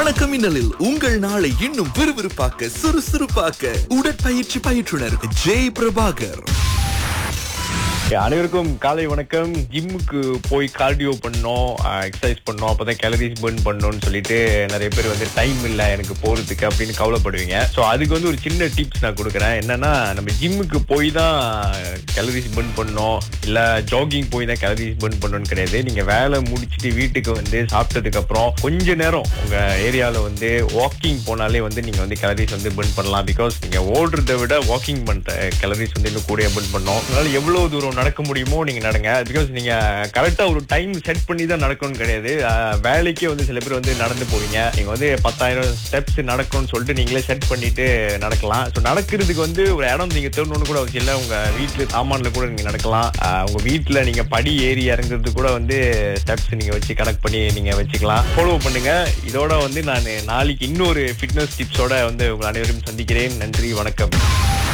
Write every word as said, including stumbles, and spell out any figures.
வணக்கம் மின்னலில் உங்கள் நாளை இன்னும் விறுவிறுப்பாக்க சுறுசுறுப்பாக்க உடற்பயிற்சி பயிற்றுனர் ஜெய் பிரபாகர். அனைவருக்கும் காலை வணக்கம். ஜிம்முக்கு போய் கார்டியோ பண்ணோம், எக்ஸசைஸ் பண்ணோம், அப்பதான் கேலரிஸ் பர்ன் பண்ணணும்னு சொல்லிட்டு நிறைய பேர் வந்து டைம் இல்ல எனக்கு போறதுக்கு அப்படின்னு கவலைப்படுவீங்க. சோ அதுக்கு வந்து ஒரு சின்ன டிப்ஸ் நான் கொடுக்குறேன். என்னன்னா, நம்ம ஜிம்முக்கு போய் தான் கேலரிஸ் பர்ன் பண்ணோம், இல்ல ஜாகிங் போய் தான் கேலரிஸ் பர்ன் பண்ணணும்னு கிடையாது. நீங்க வேலை முடிச்சுட்டு வீட்டுக்கு வந்து சாப்பிட்டதுக்கு அப்புறம் கொஞ்ச நேரம் உங்க ஏரியால வந்து வாக்கிங் போனாலே வந்து நீங்க வந்து கேலரிஸ் வந்து பர்ன் பண்ணலாம். பிகாஸ் நீங்க ஓடுறதை விட வாக்கிங் பண்ற கேலரிஸ் வந்து இன்னும் கூட பர்ன் பண்ணோம். அதனால எவ்வளவு தூரம் நடக்க முடியுமோ நீங்க நடங்க. பிகாஸ் நீங்க கரெக்டா ஒரு டைம் செட் பண்ணி தான் நடக்கணும்னு கிடையாது. வேலைக்கே வந்து சில பேர் வந்து நடந்து போவீங்க. நீங்க வந்து பத்தாயிரம் ஸ்டெப்ஸ் நடக்கணும்னு சொல்லிட்டு நீங்களே செட் பண்ணிட்டு நடக்கலாம். ஸோ நடக்கிறதுக்கு வந்து ஒரு இடம் நீங்க தேடணும்னு கூட அவசியம் இல்லை. உங்க வீட்டுல சாமான்ல கூட நீங்க நடக்கலாம். உங்க வீட்டுல நீங்க படி ஏறி இறங்குறது கூட வந்து ஸ்டெப்ஸ் நீங்க வச்சு கனெக்ட் பண்ணி நீங்க வச்சுக்கலாம். ஃபாலோ பண்ணுங்க. இதோட வந்து நான் நாளைக்கு இன்னொரு ஃபிட்னஸ் டிப்ஸோட வந்து உங்கள் அனைவரும் சந்திக்கிறேன். நன்றி, வணக்கம்.